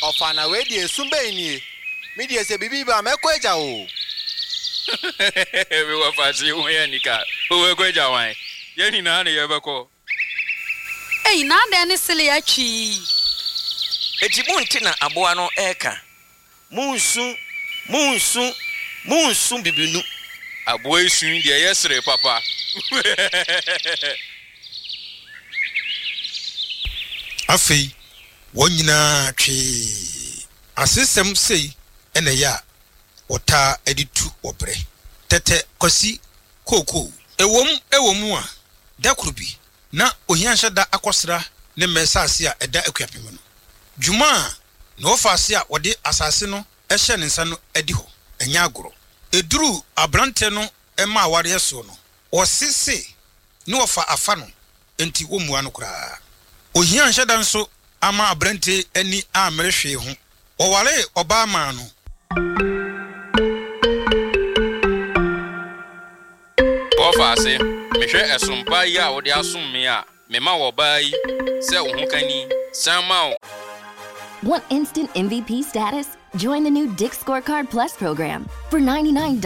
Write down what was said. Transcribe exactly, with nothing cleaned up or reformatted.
Ofana we die sumbe ni. Me die se bibi ba mekweja o. We wa faji wo ya nika. O kweja wan. Ye ni na na ye beko. Ei na de ne sele achi. Eti munti na aboa no eka. Munsu, munsu, munsu bibinu. Aboa isun de yesre papa. Afei wonyina twe asesem sei ene ya ota editu obre tete kosi koko ewom ewom a dakurubi na ohianhye da akosra ne mesase a eda akuapem no djuma na ofase a wode asase no ehye ne nsa no edi ho enya agoro eduru abrante no ema aware so no osisi ne ofa afa no enti womua no kura ohianhye da nso ama abrante ani amerehwe ho oware obama no ofase mehwe esompa ya wode asom me a mema wo bai se wo hukani sama. Want instant M V P status? Join the new Dick's Scorecard Plus program. For ninety-nine dollars